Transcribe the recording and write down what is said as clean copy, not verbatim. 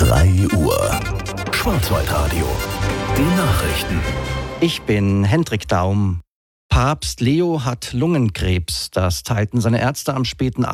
3 Uhr. Schwarzwaldradio. Die Nachrichten. Ich bin Hendrik Daum. Papst Leo hat Lungenkrebs. Das teilten seine Ärzte am späten